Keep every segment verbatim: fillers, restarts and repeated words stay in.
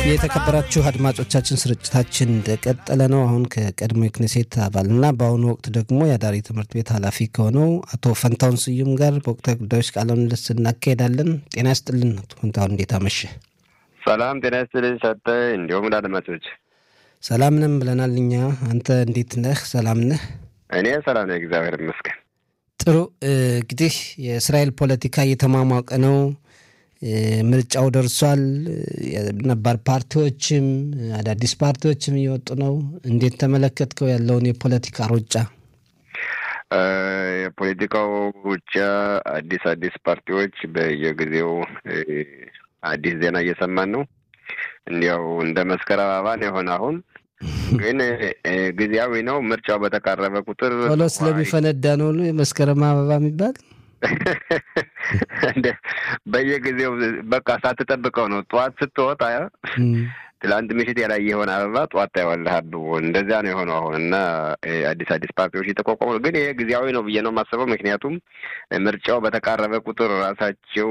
የተከበራችሁ አድማጮቻችን ስርጭታችን እንደቀጠለ ነው። አሁን ከቀድሞ የክኔሴት አባልና በአሁኑ ወቅት ደግሞ የአዳሪ ትምህርት ቤት ኃላፊ ከሆነው አቶ ፈንታውን ስዩም ጋር በወቅታዊ ጉዳዮች ቃለ ምልልስ እናካሄዳለን። ጤና ይስጥልን አቶ ፈንታውን፣ እንዴት አመሸ? ሰላም ጤና ይስጥልኝ ሰጠ። እንዲሁም ለአድማጮች ሰላም ነን ብለናል እኛ። አንተ እንዴት ነህ? ሰላም ነህ? እኔ ሰላም ነኝ፣ እግዚአብሔር ይመስገን። ጥሩ። እንግዲህ የእስራኤል ፖለቲካ እየተሟሟቀ ነው። ምርጫው ደርሷል። ነባር ፓርቲዎችም አዳዲስ ፓርቲዎችም እየወጡ ነው። እንዴት ተመለከትከው ያለውን የፖለቲካ ሩጫ? የፖለቲካው ሩጫ አዲስ አዲስ ፓርቲዎች በየጊዜው አዲስ ዜና እየሰማን ነው። እንዲያው እንደ መስከረም አበባ የሆነ አሁን ግን ጊዜያዊ ነው። ምርጫው በተቃረበ ቁጥር ቶሎ ስለሚፈነዳ ነው የመስከረም አበባ የሚባል በየጊዜው በቃ ሳትጠብቀው ነው። ጠዋት ስትወጣ ትላንት ምሽት ያላይ የሆነ አበባ ጠዋት ታይዋለህ አብቦ። እንደዚያ ነው የሆነው አሁን እና አዲስ አዲስ ፓርቲዎች የተቋቋሙ ግን ይሄ ጊዜያዊ ነው ብዬ ነው የማስበው። ምክንያቱም ምርጫው በተቃረበ ቁጥር ራሳቸው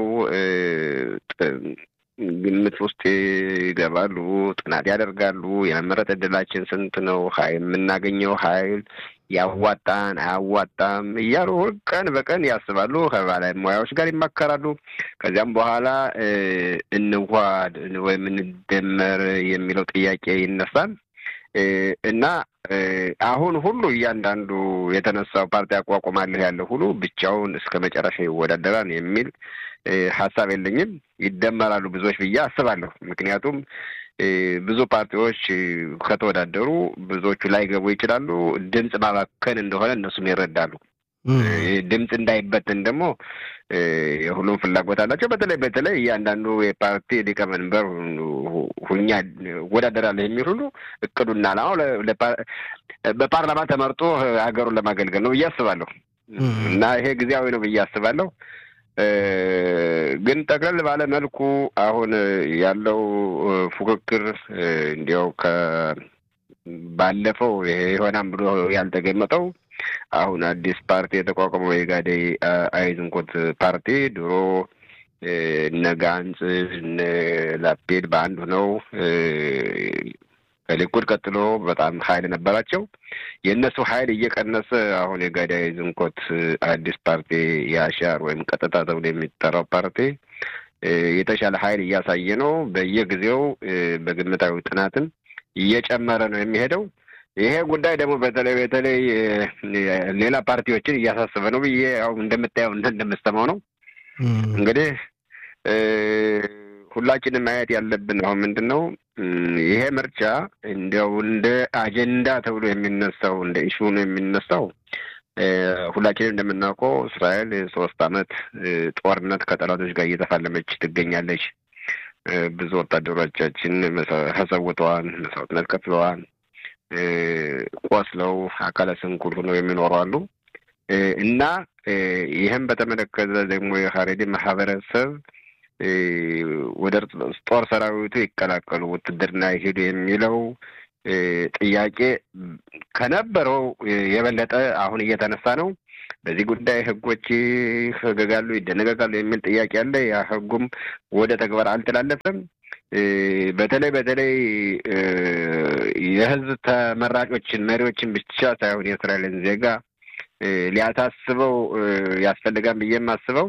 ግምት ውስጥ ይገባሉ፣ ጥናት ያደርጋሉ። የመመረጥ እድላችን ስንት ነው? ሀይል የምናገኘው ሀይል ያዋጣን አያዋጣም እያሉ ቀን በቀን ያስባሉ። ከባለሙያዎች ጋር ይማከራሉ። ከዚያም በኋላ እንዋሃድ ወይም እንደመር የሚለው ጥያቄ ይነሳል እና አሁን ሁሉ እያንዳንዱ የተነሳው ፓርቲ አቋቁማለሁ ያለው ሁሉ ብቻውን እስከ መጨረሻ ይወዳደራል የሚል ሀሳብ የለኝም። ይደመራሉ ብዙዎች ብዬ አስባለሁ። ምክንያቱም ብዙ ፓርቲዎች ከተወዳደሩ ብዙዎቹ ላይ ገቡ ይችላሉ። ድምጽ ማባከን እንደሆነ እነሱም ይረዳሉ። ድምጽ እንዳይበትን ደግሞ የሁሉም ፍላጎት አላቸው። በተለይ በተለይ እያንዳንዱ የፓርቲ ሊቀመንበር ሁኛ ወዳደራለሁ የሚል ሁሉ እቅዱና አላማው በፓርላማ ተመርጦ ሀገሩን ለማገልገል ነው ብዬ አስባለሁ እና ይሄ ጊዜያዊ ነው ብዬ አስባለሁ። ግን ጠቅለል ባለ መልኩ አሁን ያለው ፉክክር እንዲያው ከባለፈው ይሆናል ብሎ ያልተገመጠው አሁን አዲስ ፓርቲ የተቋቋመው የጋዴይ አይዝንኮት ፓርቲ ድሮ እነ ጋንጽ እነ ላፔድ በአንድ ሆነው ከሊኩድ ቀጥሎ በጣም ኃይል ነበራቸው። የእነሱ ኃይል እየቀነሰ አሁን የጋዴይ አይዝንኮት አዲስ ፓርቲ ያሻር ወይም ቀጥታ ተብሎ የሚጠራው ፓርቲ የተሻለ ኃይል እያሳየ ነው። በየጊዜው በግምታዊ ጥናትን እየጨመረ ነው የሚሄደው። ይሄ ጉዳይ ደግሞ በተለይ በተለይ ሌላ ፓርቲዎችን እያሳሰበ ነው ብዬ ያው እንደምታየው እንደምሰማው ነው። እንግዲህ ሁላችንም ማየት ያለብን አሁን ምንድን ነው ይሄ ምርጫ እንዲያው እንደ አጀንዳ ተብሎ የሚነሳው እንደ ኢሹ ነው የሚነሳው። ሁላችንም እንደምናውቀው እስራኤል ሶስት አመት ጦርነት ከጠላቶች ጋር እየተፋለመች ትገኛለች። ብዙ ወታደሮቻችን ተሰውተዋል፣ መስዋዕትነት ከፍለዋል፣ ቆስለው አካለ ስንኩል ሆነው የሚኖሩ አሉ እና ይህም በተመለከተ ደግሞ የሀሬዲ ማህበረሰብ ወደ ጦር ሰራዊቱ ይቀላቀሉ ውትድርና ይሄዱ የሚለው ጥያቄ ከነበረው የበለጠ አሁን እየተነሳ ነው። በዚህ ጉዳይ ህጎች ህገጋሉ ይደነጋጋሉ የሚል ጥያቄ አለ። ያ ህጉም ወደ ተግባር አልተላለፈም። በተለይ በተለይ የህዝብ ተመራጮችን መሪዎችን ብቻ ሳይሆን የእስራኤልን ዜጋ ሊያሳስበው ያስፈልጋል ብዬ የማስበው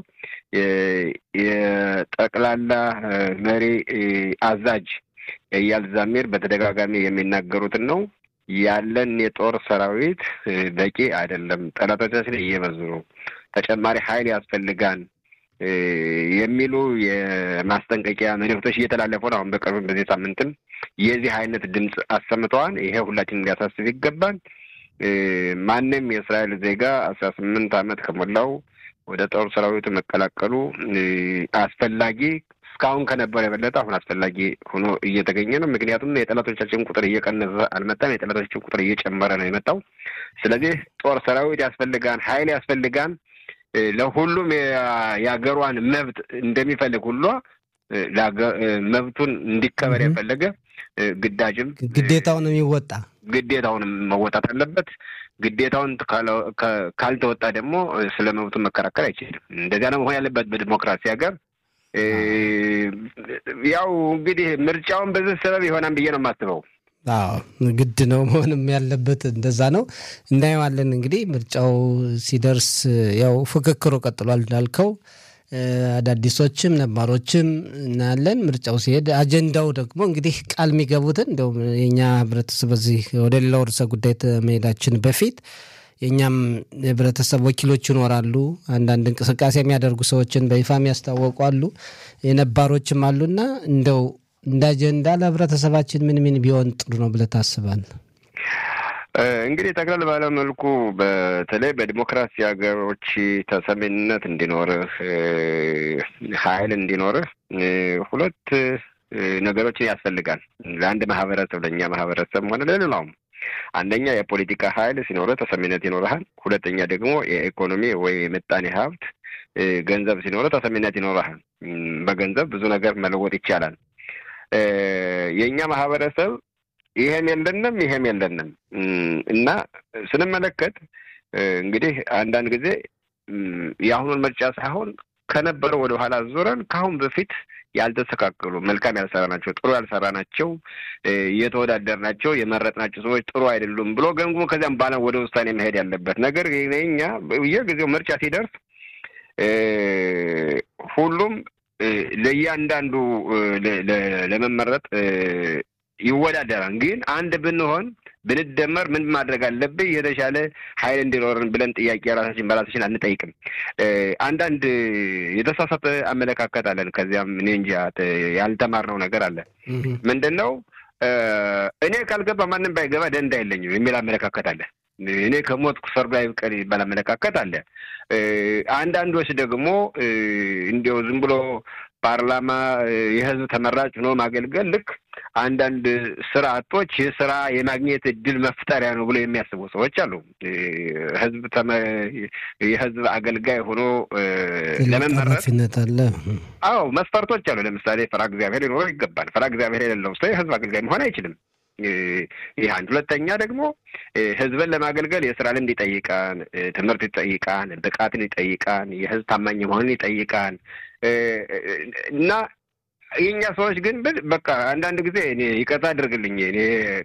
የጠቅላላ መሪ አዛዥ እያል ዛሚር በተደጋጋሚ የሚናገሩትን ነው። ያለን የጦር ሰራዊት በቂ አይደለም፣ ጠላቶቻችን እየበዙ ነው፣ ተጨማሪ ኃይል ያስፈልጋል የሚሉ የማስጠንቀቂያ መልእክቶች እየተላለፉ ነው። አሁን በቅርብ በዚህ ሳምንትም የዚህ አይነት ድምጽ አሰምተዋል። ይሄ ሁላችንም ሊያሳስብ ይገባል። ማንም የእስራኤል ዜጋ አስራ ስምንት አመት ከሞላው ወደ ጦር ሰራዊቱ መቀላቀሉ አስፈላጊ እስካሁን ከነበረ የበለጠ አሁን አስፈላጊ ሆኖ እየተገኘ ነው። ምክንያቱም የጠላቶቻችን ቁጥር እየቀነሰ አልመጣም፣ የጠላቶቻችን ቁጥር እየጨመረ ነው የመጣው። ስለዚህ ጦር ሰራዊት ያስፈልጋን፣ ኃይል ያስፈልጋን። ለሁሉም የሀገሯን መብት እንደሚፈልግ ሁሉ መብቱን እንዲከበር የፈለገ ግዳጅም ግዴታውን የሚወጣ ግዴታውን መወጣት አለበት። ግዴታውን ካልተወጣ ደግሞ ስለ መብቱ መከራከር አይችልም። እንደዚያ ነው መሆን ያለበት በዲሞክራሲ ሀገር። ያው እንግዲህ ምርጫውን በዚህ ሰበብ ይሆናል ብዬ ነው የማስበው። አዎ ግድ ነው መሆንም ያለበት እንደዛ ነው። እናየዋለን እንግዲህ ምርጫው ሲደርስ ያው ፍክክሩ ቀጥሏል እንዳልከው አዳዲሶችም ነባሮችም እናያለን። ምርጫው ሲሄድ አጀንዳው ደግሞ እንግዲህ ቃል የሚገቡትን እንደውም የኛ ህብረተሰብ በዚህ ወደ ሌላው ርዕሰ ጉዳይ መሄዳችን በፊት የኛም ህብረተሰብ ወኪሎች ይኖራሉ። አንዳንድ እንቅስቃሴ የሚያደርጉ ሰዎችን በይፋ የሚያስታውቁ አሉ፣ የነባሮችም አሉና እንደው እንደ አጀንዳ ለህብረተሰባችን ምን ምን ቢሆን ጥሩ ነው ብለህ ታስባለህ? እንግዲህ ጠቅለል ባለ መልኩ በተለይ በዲሞክራሲ ሀገሮች ተሰሚነት እንዲኖርህ ኃይል እንዲኖርህ ሁለት ነገሮችን ያስፈልጋል ለአንድ ማህበረሰብ፣ ለእኛ ማህበረሰብ ሆነ ለሌላውም። አንደኛ የፖለቲካ ኃይል ሲኖርህ ተሰሚነት ይኖርሃል። ሁለተኛ ደግሞ የኢኮኖሚ ወይ የምጣኔ ሀብት ገንዘብ ሲኖርህ ተሰሚነት ይኖርሃል። በገንዘብ ብዙ ነገር መለወጥ ይቻላል። የእኛ ማህበረሰብ ይሄም የለንም ይሄም የለንም እና ስንመለከት እንግዲህ አንዳንድ ጊዜ የአሁኑን ምርጫ ሳይሆን ከነበረው ወደ ኋላ ዞረን ከአሁን በፊት ያልተስተካከሉ መልካም ያልሰራናቸው ጥሩ ያልሰራናቸው የተወዳደርናቸው የመረጥናቸው ሰዎች ጥሩ አይደሉም ብሎ ገምግሞ ከዚያም ባለ ወደ ውሳኔ መሄድ ያለበት ነገር የኛ የጊዜው ምርጫ ሲደርስ ሁሉም ለእያንዳንዱ ለመመረጥ ይወዳደራል። ግን አንድ ብንሆን ብንደመር ምን ማድረግ አለብን የተሻለ ኃይል እንዲኖርን ብለን ጥያቄ ራሳችን በራሳችን አንጠይቅም። አንዳንድ የተሳሳተ አመለካከት አለን። ከዚያም እኔ እንጃ ያልተማርነው ነገር አለ። ምንድነው እኔ ካልገባ ማንም ባይገባ ደንታ የለኝም የሚል አመለካከት አለ። እኔ ከሞትኩ ሰርዶ አይብቀል የሚል አመለካከት አለ። አንዳንዶች ደግሞ እንዲያው ዝም ብሎ ፓርላማ የህዝብ ተመራጭ ሆኖ ማገልገል ልክ አንዳንድ ስርዓቶች የስራ የማግኘት እድል መፍጠሪያ ነው ብሎ የሚያስቡ ሰዎች አሉ። ህዝብ የህዝብ አገልጋይ ሆኖ ለመመረጥ አለ። አዎ መስፈርቶች አሉ። ለምሳሌ ፈራ እግዚአብሔር ሊኖረው ይገባል። ፈራ እግዚአብሔር የሌለው ሰው የህዝብ አገልጋይ መሆን አይችልም። ይህ አንድ። ሁለተኛ ደግሞ ህዝብን ለማገልገል የስራ ልምድ ይጠይቃል፣ ትምህርት ይጠይቃል፣ ብቃትን ይጠይቃል፣ የህዝብ ታማኝ መሆንን ይጠይቃል እና የኛ ሰዎች ግን በቃ አንዳንድ ጊዜ እኔ ይቀጣ አድርግልኝ እኔ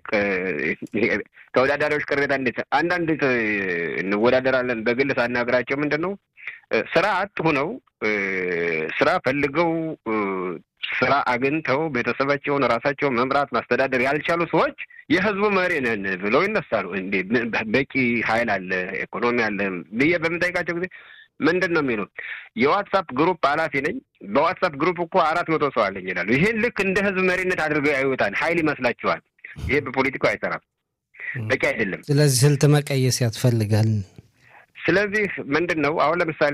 ተወዳዳሪዎች ቅሬታ እንዴት አንዳንድ እንወዳደራለን በግል ሳናግራቸው ምንድነው ስራ አጥ ሆነው ስራ ፈልገው ስራ አግኝተው ቤተሰባቸውን ራሳቸውን መምራት ማስተዳደር ያልቻሉ ሰዎች የህዝቡ መሪ ነን ብለው ይነሳሉ። እንዴ በቂ ኃይል አለ፣ ኢኮኖሚ አለ ብዬ በምጠይቃቸው ጊዜ ምንድነው የሚሉት? የዋትስአፕ ግሩፕ ኃላፊ ነኝ፣ በዋትስአፕ ግሩፕ እኮ አራት መቶ ሰው አለኝ ይላሉ። ይሄን ልክ እንደ ህዝብ መሪነት አድርገው ያዩታል። ኃይል ይመስላችኋል። ይሄ በፖለቲካው አይሰራም፣ በቂ አይደለም። ስለዚህ ስልት መቀየስ ያስፈልጋል። ስለዚህ ምንድነው አሁን ለምሳሌ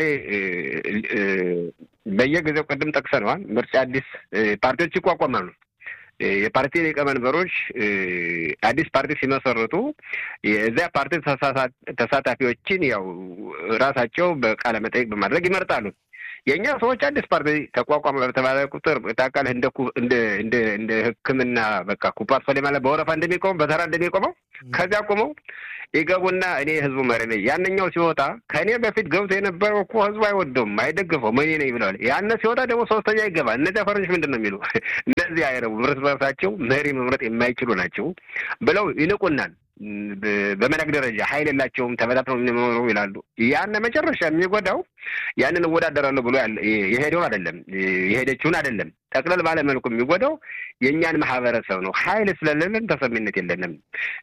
በየጊዜው ቅድም ጠቅሰነዋል፣ ምርጫ አዲስ ፓርቲዎች ይቋቋማሉ። የፓርቲ ሊቀመንበሮች አዲስ ፓርቲ ሲመሰርቱ የዚያ ፓርቲ ተሳታፊዎችን ያው ራሳቸው በቃለ መጠይቅ በማድረግ ይመርጣሉ። የኛ ሰዎች አዲስ ፓርቲ ተቋቋመ በተባለ ቁጥር ታውቃለህ እንደ እንደ እንደ እንደ ሕክምና በቃ ኩፓት ፈለ ማለት በወረፋ እንደሚቆመው በተራ እንደሚቆመው ከዛ ቆመው ይገቡና እኔ ህዝቡ መሪ ነኝ። ያንኛው ሲወጣ ከኔ በፊት ገብቶ የነበረው እኮ ህዝቡ አይወደውም አይደግፈው ምን ነኝ ብለዋል። ያነ ሲወጣ ደግሞ ሶስተኛ ይገባል። እነዚያ ፈረንጆች ምንድነው የሚሉ እነዚህ አይረቡ ምርጥ በራሳቸው መሪ መምረጥ የማይችሉ ናቸው ብለው ይንቁናል። በመናቅ ደረጃ ኃይል የላቸውም ተበታትነው የሚኖሩ ይላሉ። ያን መጨረሻ የሚጎዳው ያንን እወዳደራለሁ ብሎ የሄደውን አይደለም የሄደችውን አይደለም ጠቅለል ባለ መልኩ የሚጎዳው የኛን ማህበረሰብ ነው። ኃይል ስለሌለን ተሰሚነት የለንም።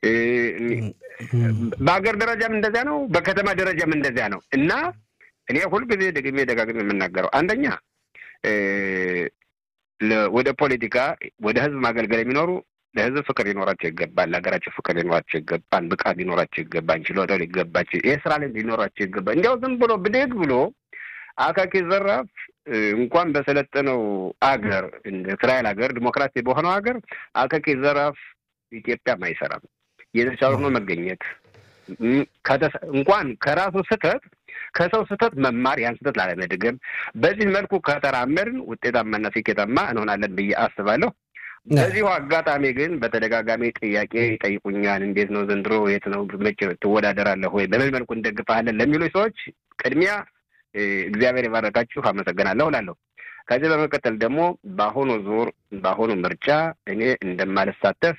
በአገር ደረጃም እንደዚያ ነው፣ በከተማ ደረጃም እንደዚያ ነው እና እኔ ሁልጊዜ ደግሜ ደጋግሜ የምናገረው አንደኛ ወደ ፖለቲካ ወደ ህዝብ ማገልገል የሚኖሩ ለህዝብ ፍቅር ሊኖራቸው ይገባል። ለሀገራቸው ፍቅር ሊኖራቸው ይገባል። ብቃት ሊኖራቸው ይገባል። ችሎታ ሊገባቸው የስራ ላይ ሊኖራቸው ይገባል። እንዲያው ዝም ብሎ ብድግ ብሎ አካኪ ዘራፍ እንኳን በሰለጠነው አገር እንደ እስራኤል ሀገር ዲሞክራሲ በሆነው ሀገር አካኪ ዘራፍ ኢትዮጵያም አይሰራም። የተሻለ ሆኖ መገኘት እንኳን ከራሱ ስህተት ከሰው ስህተት መማር ያን ስህተት ላለመድገም በዚህ መልኩ ከተራመድን ውጤታማና ስኬታማ እንሆናለን ብዬ አስባለሁ። በዚሁ አጋጣሚ ግን በተደጋጋሚ ጥያቄ ይጠይቁኛል። እንዴት ነው ዘንድሮ የት ነው መቼ ትወዳደራለህ ወይ በምን መልኩ እንደግፋለን ለሚሉ ሰዎች ቅድሚያ እግዚአብሔር ይባርካችሁ አመሰግናለሁ እላለሁ። ከዚህ በመቀጠል ደግሞ በአሁኑ ዙር በአሁኑ ምርጫ እኔ እንደማልሳተፍ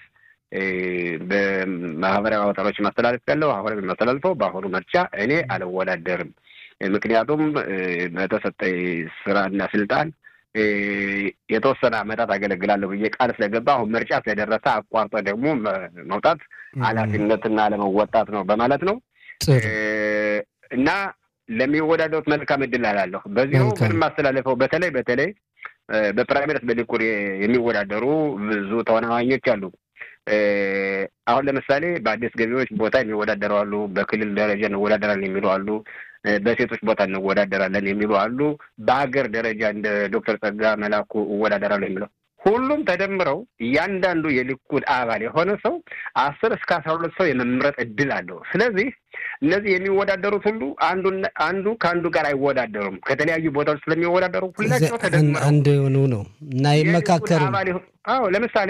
በማህበራዊ አውታሮች ማስተላለፍ ያለው አሁን ማስተላለፈው በአሁኑ ምርጫ እኔ አልወዳደርም። ምክንያቱም በተሰጠኝ ስራና ስልጣን የተወሰነ ዓመታት አገለግላለሁ ብዬ ቃል ስለገባ አሁን ምርጫ ስለደረሰ አቋርጦ ደግሞ መውጣት ኃላፊነትና ለመወጣት ነው በማለት ነው እና ለሚወዳደሩት መልካም እድል አላለሁ። በዚሁ ግን ማስተላለፈው በተለይ በተለይ በፕራይመሪስ በሊኩድ የሚወዳደሩ ብዙ ተወናዋኞች አሉ። አሁን ለምሳሌ በአዲስ ገቢዎች ቦታ የሚወዳደሩ አሉ፣ በክልል ደረጃ እንወዳደራለን የሚሉ አሉ፣ በሴቶች ቦታ እንወዳደራለን የሚሉ አሉ፣ በአገር ደረጃ እንደ ዶክተር ጸጋ መላኩ እወዳደራለሁ የሚለው ሁሉም ተደምረው እያንዳንዱ የሊኩድ አባል የሆነ ሰው አስር እስከ አስራ ሁለት ሰው የመምረጥ እድል አለው። ስለዚህ እነዚህ የሚወዳደሩት ሁሉ አንዱ አንዱ ከአንዱ ጋር አይወዳደሩም። ከተለያዩ ቦታዎች ስለሚወዳደሩ ሁላቸው ተደምረው አንድ ነው ነው እና ይመካከሩ። አዎ ለምሳሌ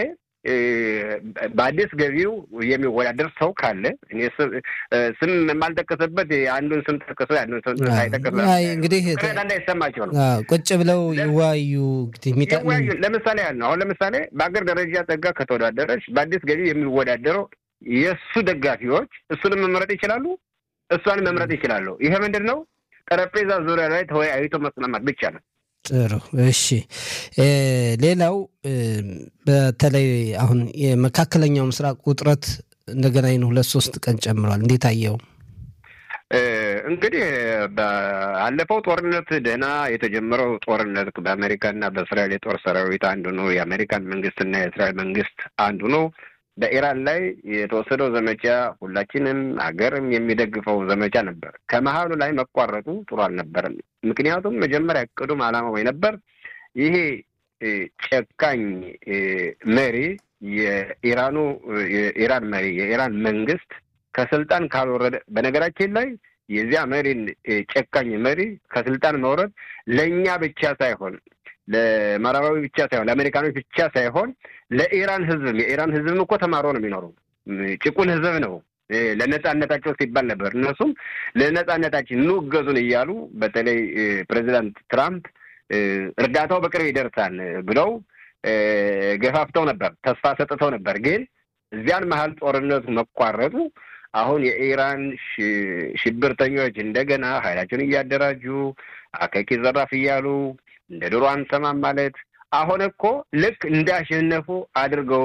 በአዲስ ገቢው የሚወዳደር ሰው ካለ እኔ ስም የማልጠቀስበት አንዱን ስም ጠቅሶ አንዱን ስም ሳይጠቅስ እንግዲህ እንዳይሰማቸው ነው ቁጭ ብለው ይዋዩ ይዋዩ። ለምሳሌ ያለ አሁን ለምሳሌ በአገር ደረጃ ጸጋ ከተወዳደረች በአዲስ ገቢው የሚወዳደረው የእሱ ደጋፊዎች እሱንም መምረጥ ይችላሉ፣ እሷንም መምረጥ ይችላሉ። ይሄ ምንድን ነው? ጠረጴዛ ዙሪያ ላይ ተወያይቶ መስማማት ብቻ ነው። ጥሩ እሺ። ሌላው በተለይ አሁን የመካከለኛው ምስራቅ ውጥረት እንደገና ይህን ሁለት ሶስት ቀን ጨምሯል። እንዴት አየው? እንግዲህ ባለፈው ጦርነት ደህና የተጀመረው ጦርነት በአሜሪካና በእስራኤል የጦር ሰራዊት አንዱ ነው። የአሜሪካን መንግስትና የእስራኤል መንግስት አንዱ ነው። በኢራን ላይ የተወሰደው ዘመቻ ሁላችንም ሀገርም የሚደግፈው ዘመቻ ነበር። ከመሀሉ ላይ መቋረጡ ጥሩ አልነበረም። ምክንያቱም መጀመሪያ እቅዱም አላማው ነበር ይሄ ጨካኝ መሪ የኢራኑ የኢራን መሪ የኢራን መንግስት ከስልጣን ካልወረደ፣ በነገራችን ላይ የዚያ መሪን ጨካኝ መሪ ከስልጣን መውረድ ለእኛ ብቻ ሳይሆን ለምዕራባዊ ብቻ ሳይሆን ለአሜሪካኖች ብቻ ሳይሆን ለኢራን ህዝብም የኢራን ህዝብም እኮ ተማሮ ነው የሚኖረው። ጭቁን ህዝብ ነው። ለነጻነታቸው ሲባል ነበር እነሱም ለነጻነታችን ኑ እገዙን እያሉ በተለይ ፕሬዚዳንት ትራምፕ እርዳታው በቅርብ ይደርሳል ብለው ገፋፍተው ነበር፣ ተስፋ ሰጥተው ነበር። ግን እዚያን መሀል ጦርነቱ መቋረጡ አሁን የኢራን ሽብርተኞች እንደገና ኃይላቸውን እያደራጁ አከኪ ዘራፍ እያሉ እንደ ድሮ አንሰማም ማለት አሁን እኮ ልክ እንዳሸነፉ አድርገው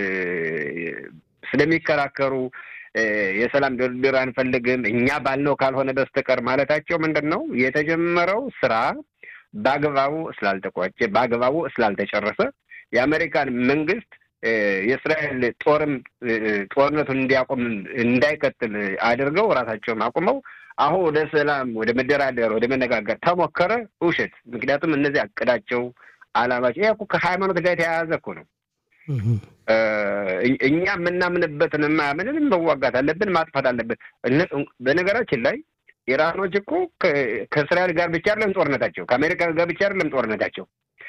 ስለሚከራከሩ የሰላም ድርድር አንፈልግም እኛ ባልነው ካልሆነ በስተቀር ማለታቸው ምንድን ነው? የተጀመረው ስራ በአግባቡ ስላልተቋጨ በአግባቡ ስላልተጨረሰ የአሜሪካን መንግስት የእስራኤል ጦርም ጦርነቱን እንዲያቆም እንዳይቀጥል አድርገው ራሳቸውም አቁመው አሁን ወደ ሰላም ወደ መደራደር ወደ መነጋገር ተሞከረ። ውሸት። ምክንያቱም እነዚህ አቅዳቸው አላማቸው ይሄ እኮ ከሃይማኖት ጋር የተያያዘ እኮ ነው። እኛ የምናምንበትን ማምንንም መዋጋት አለብን፣ ማጥፋት አለብን። በነገራችን ላይ ኢራኖች እኮ ከእስራኤል ጋር ብቻ አይደለም ጦርነታቸው፣ ከአሜሪካ ጋር ብቻ አይደለም ጦርነታቸው።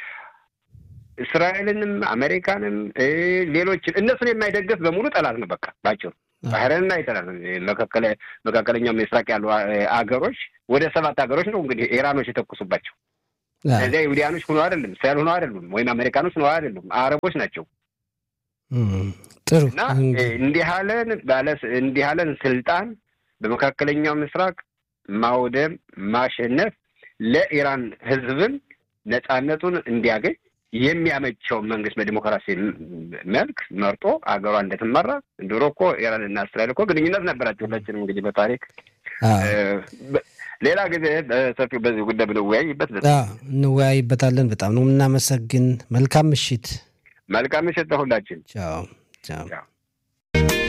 እስራኤልንም አሜሪካንም ሌሎችን እነሱን የማይደግፍ በሙሉ ጠላት ነው። በቃ ባጭሩ ባህረንና ይተላል መካከለ መካከለኛው ምስራቅ ያሉ አገሮች ወደ ሰባት አገሮች ነው እንግዲህ ኢራኖች የተኩሱባቸው። እዚያ ይሁዲያኖች ሆነው አይደለም፣ እስራኤል ሆነው አይደለም፣ ወይም አሜሪካኖች ሆነው አይደለም፣ አረቦች ናቸው። ጥሩ እና እንዲህ ያለን ባለ እንዲህ ያለን ስልጣን በመካከለኛው ምስራቅ ማውደም ማሸነፍ ለኢራን ህዝብን ነፃነቱን እንዲያገኝ የሚያመቸው መንግስት በዲሞክራሲ መልክ መርጦ አገሯ እንደተመራ ድሮ እኮ ኢራንና እስራኤል እኮ ግንኙነት ነበራቸው። ሁላችንም እንግዲህ በታሪክ ሌላ ጊዜ በሰፊው በዚህ ጉዳይ ብንወያይበት እንወያይበታለን። በጣም ነው የምናመሰግን። መልካም ምሽት። መልካም ምሽት ለሁላችን። ቻው ቻው።